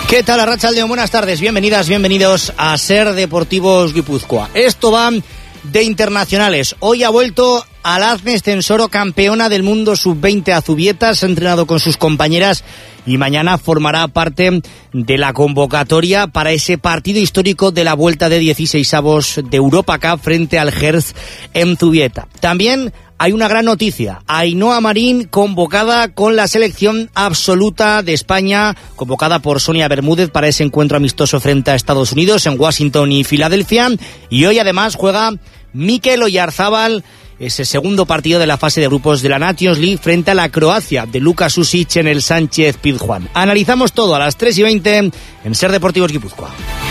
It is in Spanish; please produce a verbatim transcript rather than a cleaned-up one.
¿Qué tal, Arratsaldeon? Buenas tardes, bienvenidas, bienvenidos a Ser Deportivos Guipúzcoa. Esto va de internacionales. Hoy ha vuelto Alaznes Tensoro, campeona del mundo sub veinte a Zubieta, se ha entrenado con sus compañeras y mañana formará parte de la convocatoria para ese partido histórico de la vuelta de dieciseisavos de Europa Cup frente al Herz en Zubieta. También hay una gran noticia. Ainhoa Marín convocada con la selección absoluta de España, convocada por Sonia Bermúdez para ese encuentro amistoso frente a Estados Unidos en Washington y Filadelfia. Y hoy además juega Mikel Oyarzábal, ese segundo partido de la fase de grupos de la Nations League frente a la Croacia de Luka Susic en el Sánchez Pizjuán. Analizamos todo a las tres y veinte en Ser Deportivos Guipúzcoa.